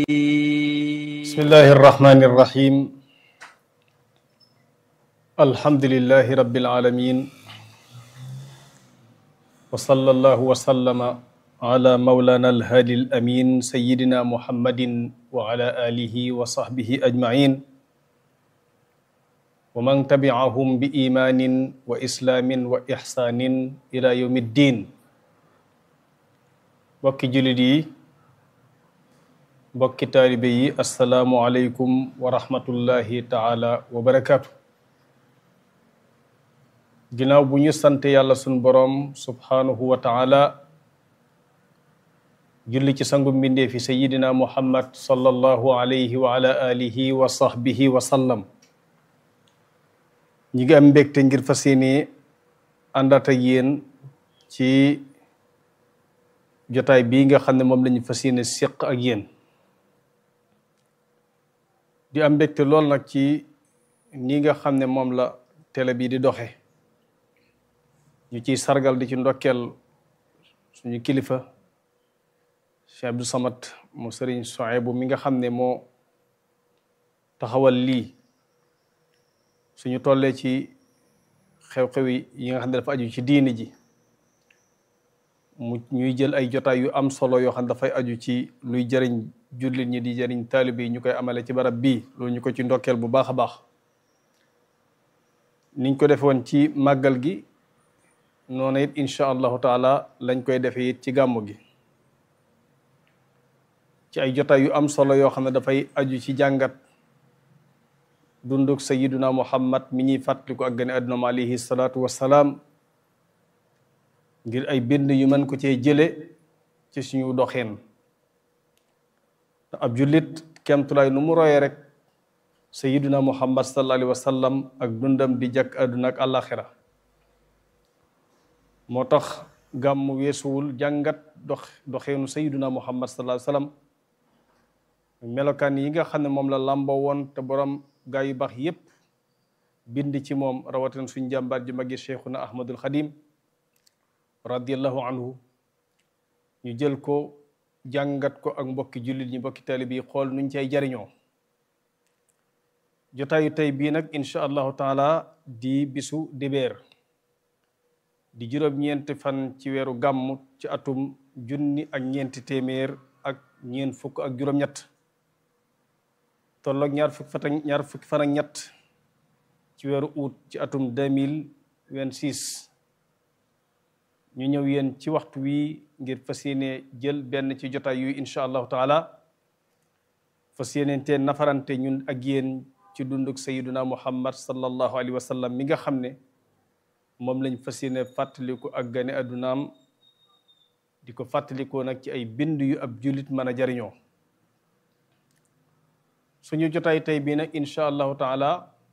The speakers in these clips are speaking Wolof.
بسم الله الرحمن الرحيم الحمد لله رب العالمين وصلى الله وسلم على مولانا الهادي الأمين سيدنا محمد وعلى آله وصحبه أجمعين ومن تبعهم بإيمان وإسلام وإحسان إلى يوم الدين بوكي جلدي بوكي تالبي السلام عليكم ورحمة الله تعالى وبركاته ginnaaw bu ñu sant yàlla sunu boroom subhaanahu wa taala julli ci sangu mbindee fi sayidina muhammad sallallahu alayhi wa ala alihi wa sahbihi wa sallam ñi ngi am mbégte ngir fas yéene àndaat ak yéen ci jotaay bii nga xam ne moom lañu fas yéene séq ak yéen di am mbégte lool nag ci ni nga xam ne moom la télé bi di doxe ñu ciy sargal di ci ndokkeel suñu kilifa Cheikh Abdou Samad mu Sëriñ Souhaïbou mi nga xam ne moo taxawal lii suñu tollee ci xew-xew yi nga xam ne dafa aju ci diini ji mu ñuy jël ay jotaay yu am solo yoo xam ne dafay aju ci luy jëriñ jullit ñi di jëriñ taalibe yi ñu koy amale ci barab bii loolu ñu ko ci ndokkeel bu baax a baax niñ ko defe woon ci màggal gi noonu it incha allahu taala lañ koy defee it ci gàmmu gi ci ay jotaay yu am solo yoo xam ne dafay aju ci jàngat dunduk sayiduna muhammad mi ñuy fàttaliku ak gane àdduna alayhi salaatu wassalaam ngir ay bind yu mën ko cee jële ci suñu doxeen te ab jullit kemtulaay nu mu royee rek sayiduna muhammad sallallahu alayhi wa sallam ak dundam di jàkk àdduna ak àllaaxira moo tax gàmmu weesuwul jàngat doxeenu sayiduna muhammad sallallahu alayhi wa sallam melokaan yi nga xam ne moom la làmboo woon te borom gaa yu baax yépp bind ci moom rawatina suñ jàmbaar ji magi cheikhuna ahmadul xadim radiallahu anhu ñu jël ko jàngat ko ak mbokki jullit ñi mbokki taalibe yi xool nuñ cay jariñoo jotaayu tey bii nag incha allahu taala di bisu dibéer di juróom-ñeenti fan ci weeru gàmmu ci atum 1400 ak juróom-ñett tolloog ñaar fukki fan ak ñett ci weeru août ci atum 2026 ñu ñëw yéen ci waxtu wi ngir fas yéene jël benn ci jotaay yu incha allahu taala fas yéene te nafarante ñun ak yéen ci dunduk sayiduna muhammad sallallahu alayhi wa sallam mi nga xam ne moom lañ fas yéene fàttaliku ak gane addunaam di ko fàttalikoo nag ci ay bind yu ab jullit mën a jariñoo suñu jotaay tey bii nag incha allahu taala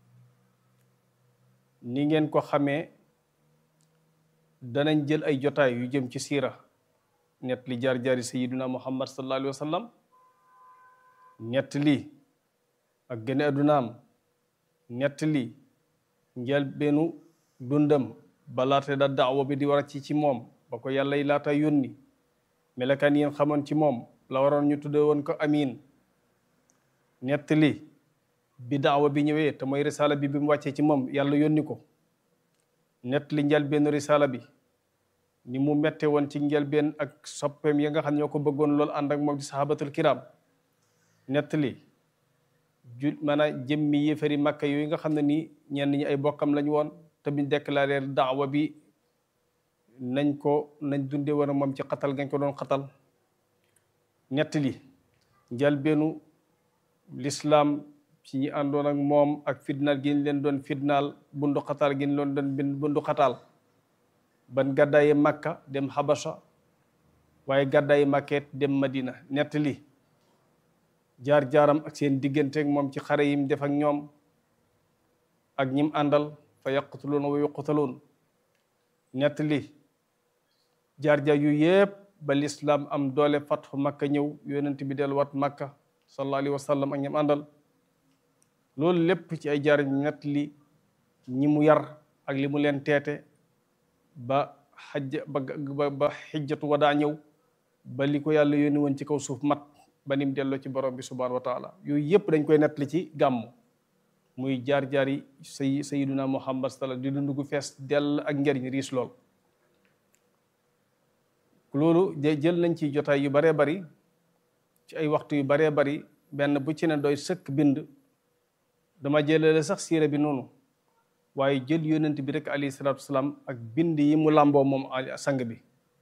ni ngeen ko xamee danañ jël ay jotaay yu jëm ci siira ñett li jaar-jaari sayiduna muhammad sallallahu alayhi wa sallam ñett li ak gane addunaam ñett li njëlbeenu dundam balaate da daawa bi di war a ci moom ba ko yàlla yi laata yónni melekaan yéen xamoon ci moom la waroon ñu tudde woon ko amin ñett li bi daawa bi ñëwee te mooy risaala bi mu wàccee ci moom yàlla yónni ko ñett li njëlbeen risaala bi ni mu mette woon ci njëlbeen ak soppeem ya nga xam ñoo ko bëggoon loolu ànd ak moom di sahabatul kiram ñett li maanaam jëmmi yéefari makka yooyu nga xam ne nii ñenn ñi ay bokkam lañ woon te biñ déclaré daawa bi nañ dunde woon moom ci xatal gañ ko doon xatal ñett li njëlbeenu lislaam ci ñi àndoon ak moom ak fitnaal gi ñu leen doon fitnaal bundu xataal gi ñu leen doon bundu xataal ban gàddaayi makka dem xabasa waaye gàddaayi makkeet dem madina ñett li jaar-jaaram ak seen diggante ak moom ci xare yim def ak ñoom ak ñim àndal fa yaqtuluuna wa yuqtaluun ñett li jaar-jaar yu yépp ba lislaam am doole fatxu makka ñëw yonent bi delluwaat makka sallallahu alayhi wa sallam ak ñim àndal loolu lépp ci ay jaar ñett li ñi mu yar ak li mu leen teete ba xijjatu wadaa ñëw ba li ko yàlla yónni woon ci kaw suuf mat ba nim delloo ci borom bi subhanahu wa taala yooyu yëpp dañ koy nettali ci gàmmu muy jaar-jaari sayiduna Muhammad sallallahu di dund gu fees dell ak njariñ riis lool. loolu jël nañ ci jotaay yu baree bari ci ay waxtu yu baree bari benn bu ci ne doy sëkk bind dama jëlale sax siira bi noonu waaye jël yonent bi rek alayhi salaatu wasalaam ak bind yi mu làmboo moom sang bi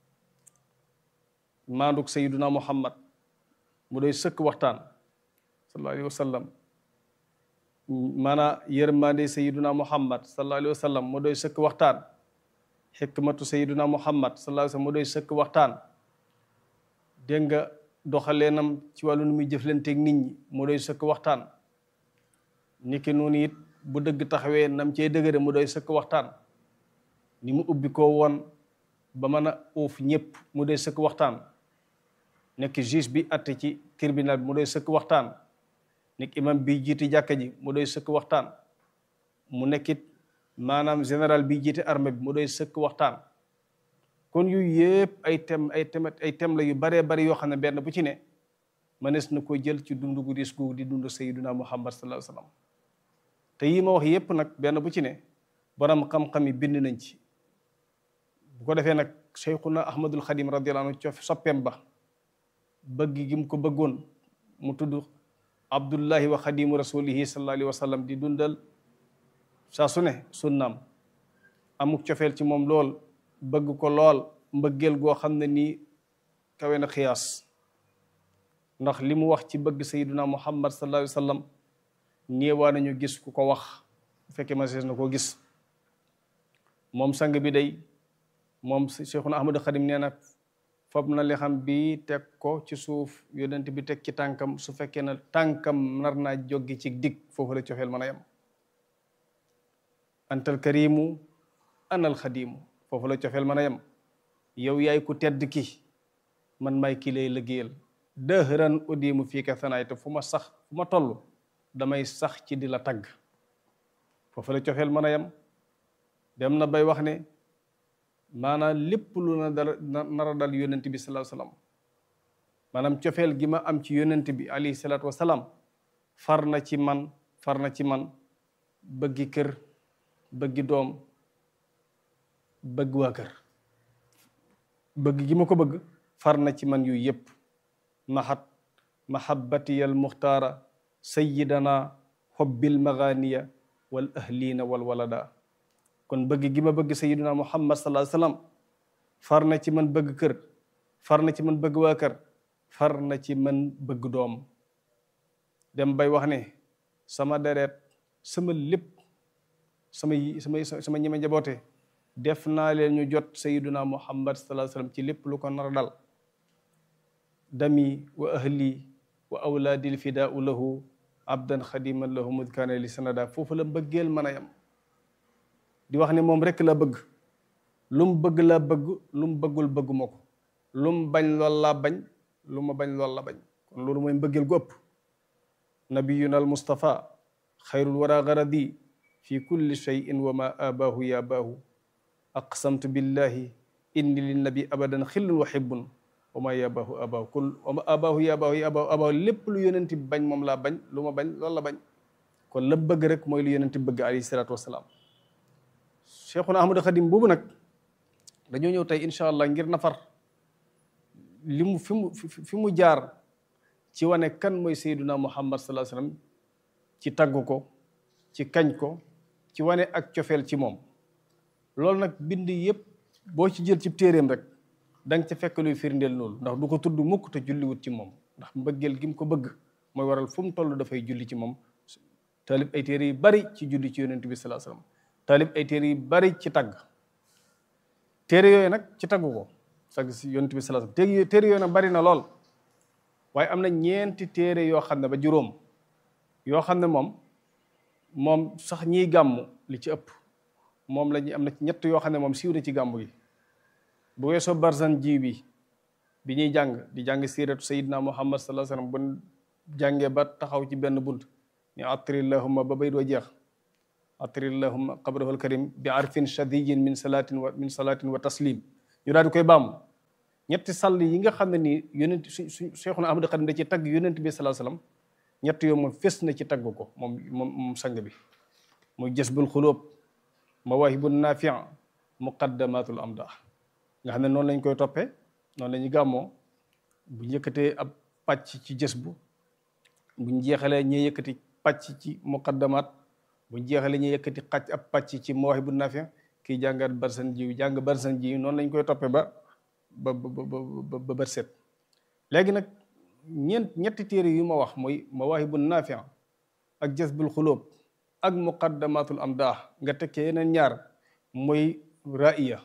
maanduk sayiduna Muhammad mu doy sëkk waxtaan sallallahu alayhi wa sallam maanaa yërmande sayiduna Muhammad sallallahu alayhi wa sallam mu doy sëkk waxtaan xikmatu sayiduna Muhammad sallallahu alayhi wa sallam mu doy sëkk waxtaan dégg nga doxaleenam ci wàllu nu muy jëflanteeg nit ñi mu doy sëkk waxtaan niki noonu it bu dëgg taxawee nam cee dëgëre mu doy sëkk waxtaan ni mu ubbi ko woon ba mën a uuf ñëpp mu doy sëkk waxtaan nekk juge bi atte ci tribunal bi mu doy sëkk waxtaan nekk imam bi jiite jàkka ji mu doy sëkk waxtaan mu nekkit maanaam général bi jiite armée bi mu doy sëkk waxtaan kon yu yëpp ay thème la yu baree bari yoo xam ne benn bu ci ne mënees na ko jël ci dund gu dis gu di dund sayyiduna Muhammad sallallahu alayhi wa sallam te yi ma wax yëpp nag benn bu ci ne borom xam-xam yi bind nañ ci bu ko defee nag Cheikhuna Ahmadul Xadim radiyallahu anhu coof soppeem ba bëgg gi mu ko bëggoon mu tudd Abdullahi wa Xadimu rasulihi sallallahu alayhi wa sallam di dundal saa su ne sunnaam amuk cofeel ci moom lool bëgg ko lool mbëggeel goo xam ne nii kawe na xiyaas ndax li mu wax ci bëgg sayyiduna Muhammad sallallahu alayhi wa sallam néewaa nañu gis ku ko wax bu fekkee ma sees na koo gis moom sang bi day moom Cheikhuna Ahmadu Xadim nee na fab na li xam bi teg ko ci suuf yonent bi teg ci tànkam su fekkee na tànkam nar naa joggi ci dig foofu la cofeel mën a yem antal karimu anal xadimu foofu la cofeel mën a yem yow yaay ku tedd ki man may ki lay liggéeyal dëhëran udimu fii ka sanaay te fu ma toll damay sax ci di la tagg foofu la cofeel mën a yem dem na bay wax ne maanaam lépp lu nar a dal yonent bi sallallahu alayhi wa sallam maanaam cofeel gi ma am ci yonent bi alayhi salaatu wasalaam far na ci man bëggi kër bëggi doom bëgg waa kër bëgg gi ma ko bëgg far na ci man yu yëpp mahabbatiyal muxtaara sayyidana hubbil maganiya wal ahlina wal walada kon bëgg gi ma bëgg sayyiduna Muhammad sallallahu alayhi wa sallam far na ci man bëgg kër far na ci man bëgg waa kër far na ci man bëgg doom dem bay wax ne sama deret sama lépp sama ñi ma njaboote def naa leen ñu jot sayyiduna Muhammad sallallahu alayhi wa sallam ci lépp lu ko nar a dal dami wa ahli wa awlaadil fidaau lahu abdan xadiman lahu mudkaana li sanada foofu la mbëggeel mën a yam di wax ne moom rek la bëgg lu mu bëgg la bëgg lu mu bëggul bëgguma ko lu mu bañ lool laa bañ lu ma bañ lool la bañ kon loolu mooy mbëggeel gu ëpp nabiyuna al mustafa xayrul wara garadi fi kulli shay'in wa ma abaahu ya baahu aqsamtu billahi inni linnabi abadan xillun wa hibbun wa ma yabaahu abaahu kul wa ma abaahu yabaahu abaahu lépp lu yonent bi bañ moom laa bañ lu ma bañ loolu la bañ kon la bëgg rek mooy lu yonent bi bëgg alayhi salaatu wasalaam Cheikhuna Ahmadu Xadim boobu nag dañoo ñëw tey incha allah ngir nafar li mu fi mu jaar ci wane kan mooy sayyiduna Muhammad sallallahu alayhi wasallam ci tagg ko ci kañ ko ci wane ak cofeel ci moom loolu nag bind yëpp boo ci jël ci téeréem rek da nga ca fekk luy firndeel loolu ndax du ko tudd mukk te julliwut ci moom ndax mbëggeel gi mu ko bëgg mooy waral fu mu toll dafay julli ci moom taalib ay téere yu bari ci julli ci yonent bi sallallahu alayhi wasallam taalib ay téere yu bari ci tagg téere yooyu nag ci tagg ko sag si yonent bi sallallahu alayhi wasallam téere yooyu nag bari na lool waaye am na ñeenti téere yoo xam ne ba juróom yoo xam ne moom sax ñiy gàmmu li ci ëpp moom la ñu am na ci ñett yoo xam ne moom siiw na ci gàmmu gi bu weesoo barzan ji bi ñuy di jàng siiratu sayidna Muhammad sallallahu alayhi wasallam bu jàngee ba taxaw ci benn bunt ni atrillahumma ba bay doo jeex atrillahumma qabrahul karim bi arfin shadiyin min salatin wa taslim ñu daal di koy baamu ñetti sàll yi nga xam ne nii yonent su Cheikhuna Ahmadu Xadim da ci tagg yonent bi sallallahu alayhi wasallam ñett yoo moom fes na ci tagg ko moom sang bi muy Jasbul Xulóob Mawaahibun Naafi' Muqaddamatul Amdah nga xam ne noonu lañ koy toppee noonu la ñuy gàmmoo bu yëkkatee ab pàcc ci Jasbu buñ jeexalee ñuy yëkkati pàcc ci muqaddamaat buñ jeexalee ñuy yëkkati ab pàcc ci Mawaahibun Naafi' kii jàngat barsan jiw jàng barsan jiw noonu lañ koy toppee ba bët set. léegi nag ñetti téere yu ma wax mooy Mawaahibun Naafi' ak Jasbul Xulóob ak Muqaddamatul Amdah nga tekkee yeneen ñaar mooy Ra'iya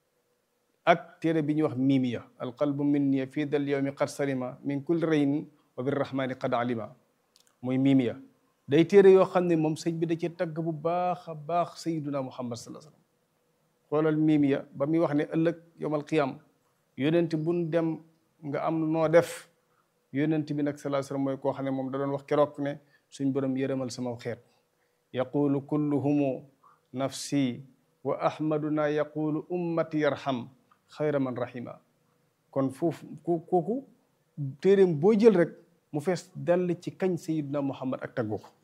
ak téere bi ñuy wax Miimiya alqalbu minni fii dal yawmi qad salima min kulli rayn wa birrahmani qad alima mooy Miimiya day téere yoo xam ne moom sëñ bi da ci tagg bu baax a baax sayyiduna Muhammad sallallahu alayhi wasallam xoolal Miimiya ba muy wax ne ëllëg yawmal qiyaam yonent buñ dem nga am noo def yonent bi nag sallallahu alayhi wasallam mooy koo xam ne moom da doon wax keroog ne suñ borom yërëmal sama xeet yaqulu kulluhumu nafsi wa ahmaduna yaqulu ummati yarham xayra man rahima kon foofu kooku téeréem boo jël rek mu fees dell ci kañ sayyidina Muhammad ak taggu ko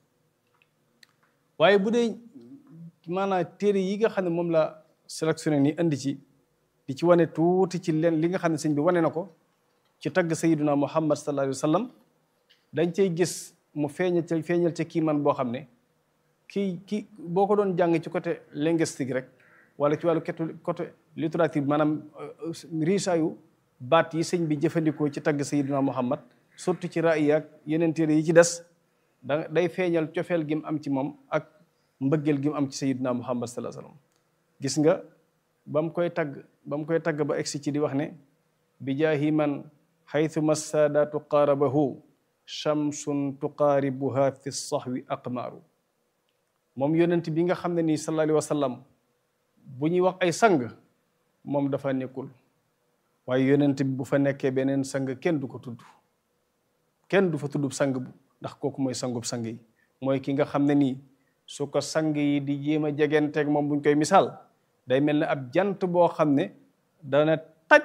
waaye bu dee maanaam téere yi nga xam ne moom la sélectionné ni indi ci di ci wane tuuti ci leen li nga xam ne sëñ bi wane na ko ci tagg sayyidina Muhammad sallallahu alayhi wa sallam dañ cay gis mu feeñal ca kii man boo xam ne kii boo ko doon jàng ci côté linguistique rek wala ci wàllu côté littérature maanaam riisaayu baat yi sëñ bi jëfandikoo ci tagg sayyidina Muhammad surtout ci raaya ak yeneen téere yi ci des day feeñal cofeel gi mu am ci moom ak mbëggeel gi mu am ci sayyidina Muhammad sallallahu alayhi wa sallam gis nga ba mu koy tagg ba egsi ci di wax ne bi jaahi man xaytu massaadaatu qaarabahu shamsun tuqaaribuha fi sahwi aqmaaru moom yonent bi nga xam ne nii sallallahu alayhi wa sallam bu ñuy wax ay sang moom dafa nekkul waaye yonent bi bu fa nekkee beneen sang kenn du ko tudd kenn du fa tudd sang bu ndax kooku mooy sangub sang yi mooy ki nga xam ne nii su ko sang yi di jéem a jegenteeg moom buñ koy misaal day mel ne ab jant boo xam ne dana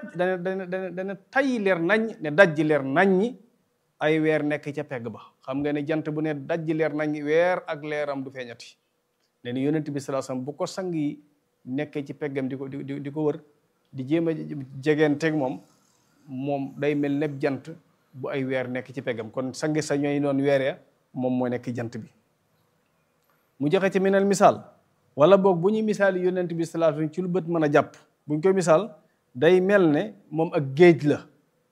tay leer nañ ne dajji leer naññi ay weer nekk ca pegg ba xam nga ne jant bu ne dajji leer nañ weer ak leeram du feeñati ne ni yonent bi sallallahu alayhi wasallam bu ko sang yi nekkee ci peggam di ko wër di jéem a jegeenteeg moom day mel ne jant bu ay weer nekk ci peggam kon sangi sa ñooy noon weeree moom moo nekk jant bi mu joxe ci minal misaal wala boog bu ñuy misaal yonent bi sallallahu alayhi wasallam ci lu bët mën a jàpp buñ koy misaal day mel ne moom ak géej la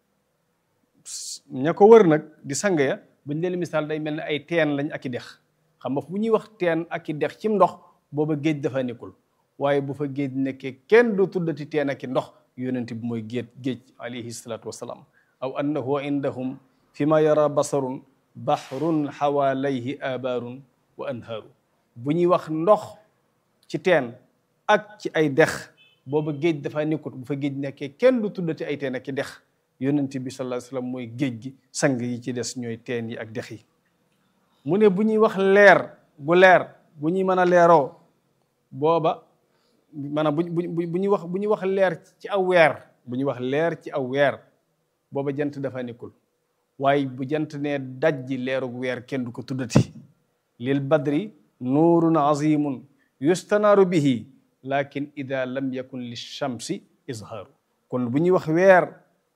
ña ko wër nag di sang ya buñ leen misaal day mel ne ay teen lañ ak i dex xam nga bu ñuy wax teen ak i dex ci ndox booba géej dafa nekkul waaye bu fa géej nekkee kenn du tuddati teen ak i ndox yonent bi mooy géej alayhi salaatu wasalaam aw annahu indahum fi ma yara basarun bahrun xawaalayhi abaarun wa anhaaru bu ñuy wax ndox ci teen ak ci ay dex booba géej dafa nekkut bu fa géej nekkee kenn du tuddati ay teen ak i dex yonent bi sallallahu alayhi wasallam mooy géej gi sang yi ci des ñooy teen yi ak dex yi mu ne bu ñuy wax leer bu ñuy mën a leeroo booba maanaam bu ñuy wax leer ci aw weer bu ñuy wax leer ci aw weer booba jant dafa nekkul waaye bu jant ne dajji leerug weer kenn du ko tuddati lil badri nuurun azimun yustanaaru bihi lakin ida lam yakun li shamsi izhaaru kon bu ñuy wax weer